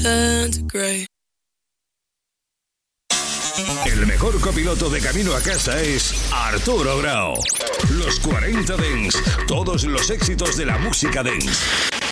turn to grey. El mejor copiloto de camino a casa es Arturo Grau. Los 40 Dance, todos los éxitos de la música dance.